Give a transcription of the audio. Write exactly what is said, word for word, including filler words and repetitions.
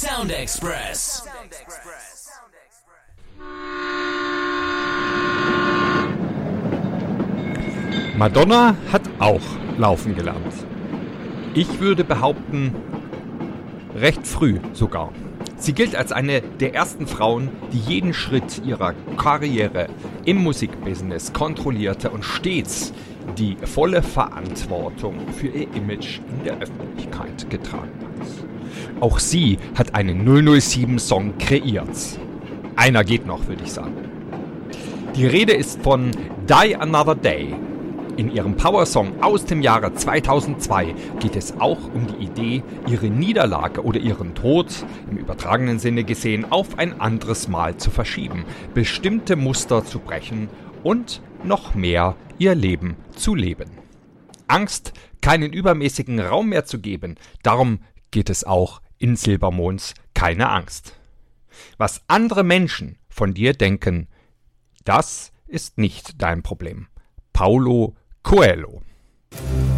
Sound Express. Madonna hat auch laufen gelernt. Ich würde behaupten, recht früh sogar. Sie gilt als eine der ersten Frauen, die jeden Schritt ihrer Karriere im Musikbusiness kontrollierte und stets die volle Verantwortung für ihr Image in der Öffentlichkeit getragen hat. Auch sie hat einen null null sieben-Song kreiert. Einer geht noch, würde ich sagen. Die Rede ist von Die Another Day. In ihrem Powersong aus dem Jahre zweitausendzwei geht es auch um die Idee, ihre Niederlage oder ihren Tod, im übertragenen Sinne gesehen, auf ein anderes Mal zu verschieben, bestimmte Muster zu brechen und noch mehr ihr Leben zu leben. Angst, keinen übermäßigen Raum mehr zu geben, darum geht es auch in Silbermonds Keine Angst. Was andere Menschen von dir denken, das ist nicht dein Problem. Paulo Coelho.